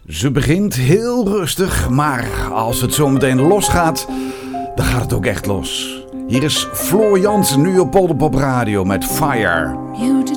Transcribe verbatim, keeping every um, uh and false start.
Ze begint heel rustig, maar als het zo meteen losgaat, dan gaat het ook echt los. Hier is Floor Jansen nu op Polderpop Radio met Fire.